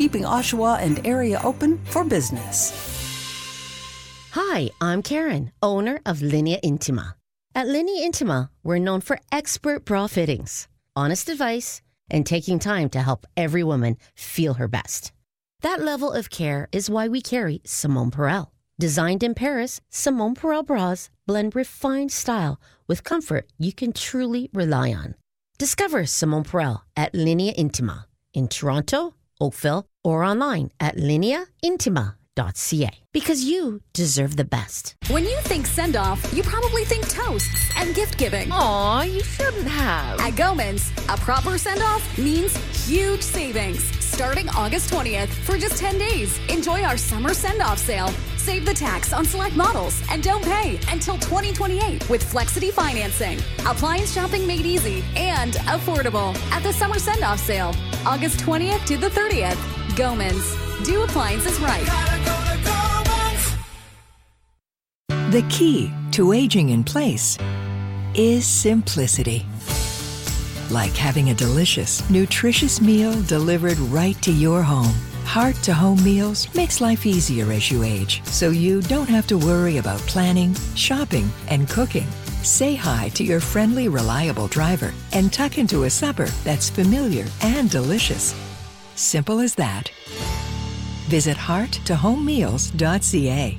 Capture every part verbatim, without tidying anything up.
keeping Oshawa and area open for business. Hi, I'm Karen, owner of Linea Intima. At Linea Intima, we're known for expert bra fittings, honest advice, and taking time to help every woman feel her best. That level of care is why we carry Simone Perel. Designed in Paris, Simone Perel bras blend refined style with comfort you can truly rely on. Discover Simone Perel at Linea Intima in Toronto, Oakville, or online at linea intima dot c a. Because you deserve the best. When you think send-off, you probably think toasts and gift-giving. Aw, you shouldn't have. At Goman's, a proper send-off means huge savings. Starting August twentieth for just ten days. Enjoy our summer send-off sale. Save the tax on select models and don't pay until twenty twenty-eight with Flexity financing. Appliance shopping made easy and affordable at the summer send-off sale. August twentieth to the thirtieth. Goman's. Do appliances right. The key to aging in place is simplicity. Like having a delicious, nutritious meal delivered right to your home. Heart-to-home meals makes life easier as you age, so you don't have to worry about planning, shopping, and cooking. Say hi to your friendly, reliable driver and tuck into a supper that's familiar and delicious. Simple as that. Visit heart to home meals dot c a.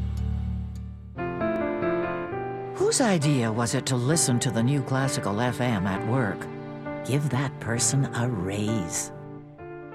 Whose idea was it to listen to the new classical F M at work? Give that person a raise.